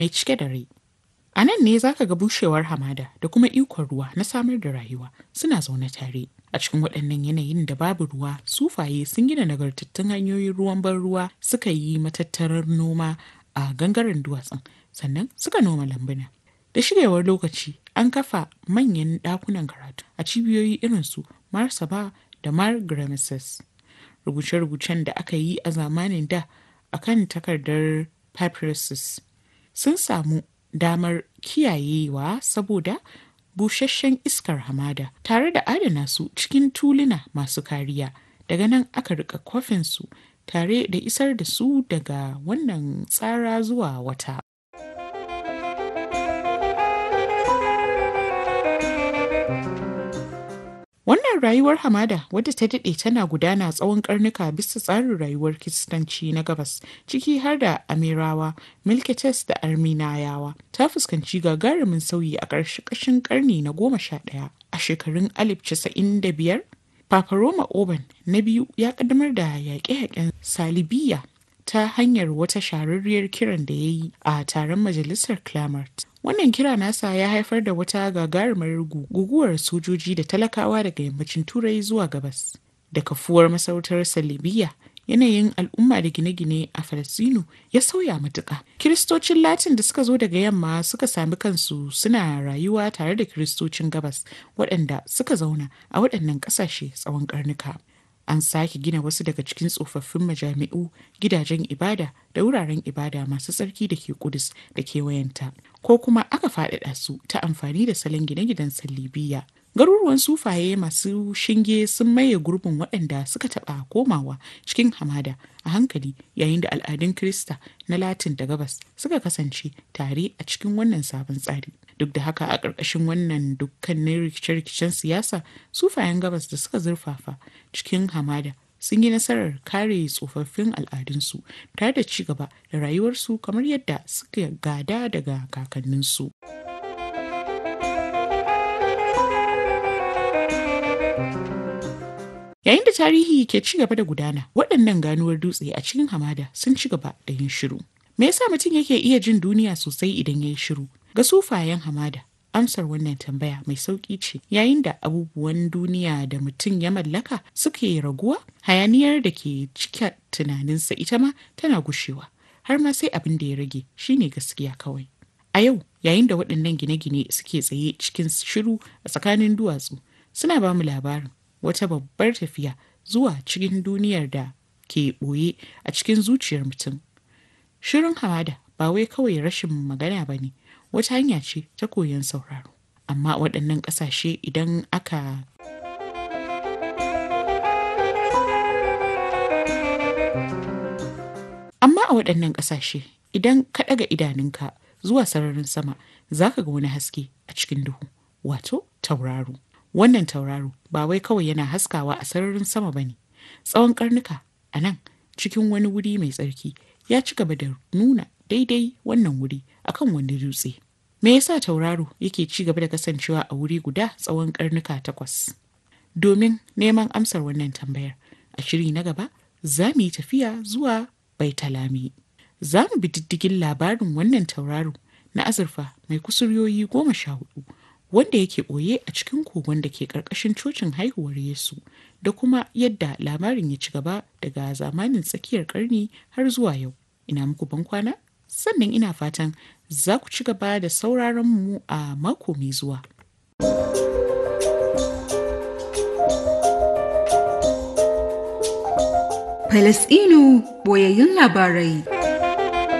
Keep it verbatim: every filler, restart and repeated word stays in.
mai cike da rai. A nan ne za ka ga bushewar hamada da kuma ikon ruwa na samar da rayuwa suna zaune tare. A cikin waɗannan yanayin da babu ruwa, sufaye sun gina nagartattun hanyoyin ruwan ban ruwa, suka yi matattarar noma a gangaren duwatsun, sannan suka noma lambuna. Da shigewar lokaci, an kafa manyan ɗakunan karatu a cibiyoyi irin su Marsaba da Mar Gramsci. Rubuce-rubucen da aka yi a zamanin da a kan takardar papyruses sun samu damar kiyayewa saboda busasshen iskar hamada, tare da adana su cikin tuluna masu kariya. Daga nan aka rika kwafin su tare da isar da su daga wannan tsara zuwa wata. Wannan rayuwar hamada, wadda ta daɗe tana gudana tsawon ƙarnuka bisa tsarin rayuwar Kiristanci na Gabas, ciki har da Amirawa, Melkites da Arminayawa, ta fuskanci gagarumin sauyi a ƙarshe-ƙarshen ƙarni na goma sha ɗaya. A shekarun alif casa'in da biyar, Papa Roma Urban na biyu ya ƙaddamar da yaƙe-yaƙen Salibiyya ta hanyar wata shahararriyar kiran da ya yi a taron Majalisar Clamart. Wannan kira nasa ya haifar da wata gagarumar guguwar sojoji da talakawa daga yammacin Turai zuwa gabas. Da kafuwar masarautar Salibiyya, yanayin al'umma da gine-gine a Falasɗinu ya sauya matuƙa. Kiristocin Latin da suka zo daga yamma suka sami kansu suna rayuwa tare da Kiristocin Gabas waɗanda suka zauna a waɗannan ƙasashe tsawon ƙarnuka. An sake gina wasu daga cikin tsofaffin majami'u, gidajen ibada da wuraren ibada masu tsarki da ke Kudus da kewayenta, ko kuma aka faɗaɗa su ta amfani da salon gine-ginen Salibiyya. Garuruwan sufaye masu shinge sun maye gurbin waɗanda suka taɓa komawa cikin hamada a hankali, yayin da al'adun Kirista na Latin da Gabas suka kasance tare a cikin wannan sabon tsari. Duk da haka, a ƙarƙashin wannan dukkanin rikice-rikicen siyasa, sufayen Gabas da suka zurfafa cikin hamada sun yi nasarar kare tsofaffin al'adunsu tare da ci gaba da rayuwarsu kamar yadda suka gada daga kakanninsu. Yayin da tarihi ke ci gaba da gudana, waɗannan ganuwar dutse a cikin hamada sun ci gaba da yin shiru. Me yasa mutum yake iya jin duniya sosai idan ya yi shiru? Ga sufayen hamada, amsar wannan tambaya mai sauƙi ce. Yayin da abubuwan duniya da mutum ya mallaka suke raguwa, hayaniyar da ke cike tunaninsa ita ma tana gushewa, har ma sai abin da ya rage shine gaskiya kawai. A yau, yayin da waɗannan gine-gine suke tsaye cikin shiru a tsakanin duwatsu, suna ba mu labarin wata babbar tafiya zuwa cikin duniyar da ke ɓoye a cikin zuciyar mutum. Shirin hamada ba wai kawai rashin magana ba ne, wata hanya ce ta koyon sauraro. Amma waɗannan ƙasashe idan aka Amma a waɗannan ƙasashe idan ka ɗaga idanunka zuwa sararin sama, za ka ga wani haske a cikin duhu, wato tauraro. Wannan tauraro ba wai kawai yana haskawa a sararin sama ba ne. Tsawon karnuka a nan cikin wani wuri mai tsarki ya ci gaba da nuna daidai wannan wuri akan wani dutse. Me yasa tauraro yake ci gaba da kasancewa a wuri guda tsawon karnuka takwas? Domin neman amsar wannan tambayar, a shiri na gaba za mu yi tafiya zuwa Baitalami. Za mu bi diddigin labarin wannan tauraro na azurfa mai kusuryoyi goma sha hudu, wanda yake ɓoye a cikin kogon da ke ƙarƙashin cocin haihuwar Yesu, da kuma yadda labarin ya ci gaba daga zamanin tsakiyar ƙarni har zuwa yau. Ina muku bankwana, sannan ina fatan za ku ci gaba da sauraron mu a mako mai zuwa. Falasɗinu boyayyun labarai.